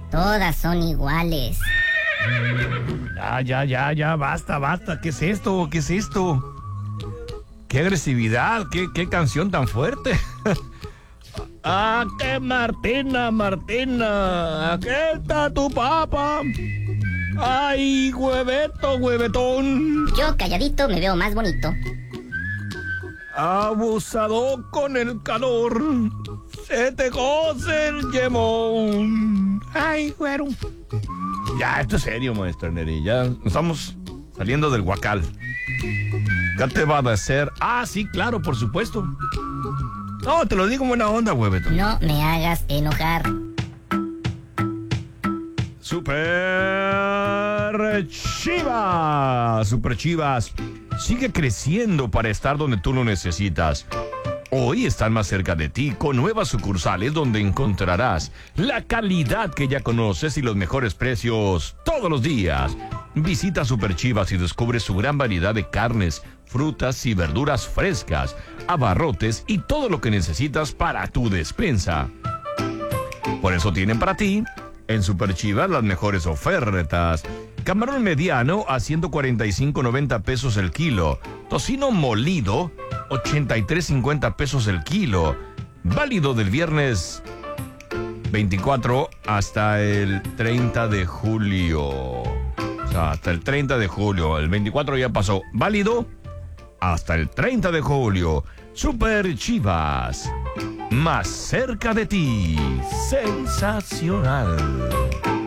Todas son iguales. Ya, basta. ¿Qué es esto? ¡Qué agresividad! ¡Qué canción tan fuerte! ¡Qué Martina! ¡Aquí está tu papá! ¡Ay, huevetón! Yo calladito me veo más bonito. Abusado con el calor, se te cose el yemón. ¡Ay, güero! Ya, esto es serio, maestro Neri. Ya estamos saliendo del huacal. ¿Qué te va a hacer? Sí, claro, por supuesto. No, te lo digo en buena onda, huevetón. No me hagas enojar. Super Chivas sigue creciendo para estar donde tú lo necesitas. Hoy están más cerca de ti con nuevas sucursales donde encontrarás la calidad que ya conoces y los mejores precios todos los días. Visita Super Chivas y descubre su gran variedad de carnes, frutas y verduras frescas, abarrotes y todo lo que necesitas para tu despensa. Por eso tienen para ti en Super Chivas las mejores ofertas. Camarón mediano a 145.90 pesos el kilo. Tocino molido, 83.50 pesos el kilo. Válido del viernes 24 hasta el 30 de julio. O sea, hasta el 30 de julio. El 24 ya pasó. Válido hasta el 30 de julio. Super Chivas. Más cerca de ti. Sensacional.